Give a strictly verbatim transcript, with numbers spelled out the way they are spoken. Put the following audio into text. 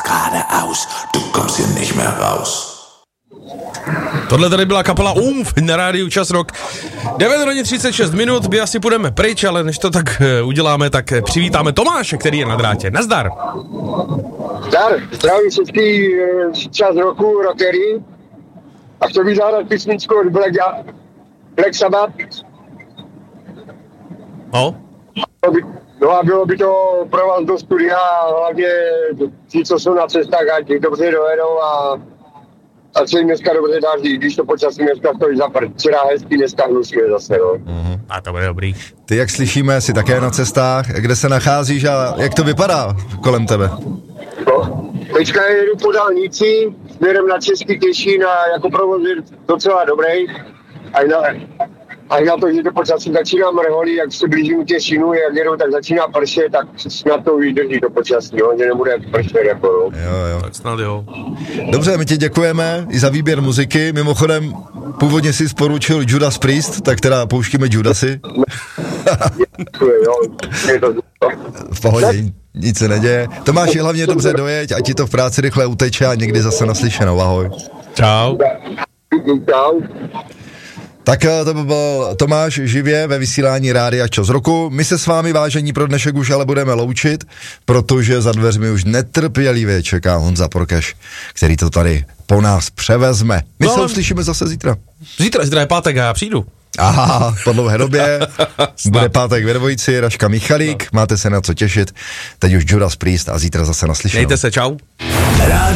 geradeaus, du kommst hier nicht mehr raus. Tohle tady byla kapela Umf na rádiu Čas Rock. devět hodin třicet šest minut, my asi půjdeme pryč, ale než to tak uděláme, tak přivítáme Tomáše, který je na drátě. Nazdar. Zdar, zdravím všechny Čas Roku, rockery. A chtěl bych zahrát písničku od Black, Black Sabbath. No. No a bylo by to pro vás do studia, hlavně ti, co jsou na cestách, ať dobře dojedou a a co jim dneska dobře dáždí, když to počasí dneska stojí za prd. Včera hezký, dneska hnusně zase, no. Mm-hmm. A to bude dobrý. Ty, jak slyšíme, jsi také na cestách, kde se nacházíš a jak to vypadá kolem tebe? No, teďka jedu po dálnici, směrem na Český Těšín a jako provoz je docela dobrý. A na, a na to, že to počasí začíná mrholí, jak se blížím k Těšínu, jak jedu, tak začíná pršet, tak snad to vydrží to počasí, no, že nebude pršet jako, no. Jo, jo. Tak snad jo. Dobře, my ti děkujeme i za výběr muziky. Mimochodem, původně si sporučil Judas Priest, tak teda pouštíme Judasy. Děkuji, jo. Je to, no. V pohodě, nic se neděje. Tomáši, hlavně dobře dojeď, ať ti to v práci rychle uteče a někdy zase naslyšenou. Ahoj. Čau. Čau. Tak to by byl Tomáš živě ve vysílání Rádia Čas Roku. My se s vámi, vážení, pro dnešek už ale budeme loučit, protože za dveřmi už netrpělivě čeká Honza Prokeš, který to tady po nás převezme. My no, se uslyšíme zase zítra. Zítra, zítra je pátek a já přijdu. Aha, po dlouhé době. Bude pátek ve dvojici, Raška Michalík, máte se na co těšit. Teď už Judas Priest a zítra zase naslyšenou. Mějte se, čau.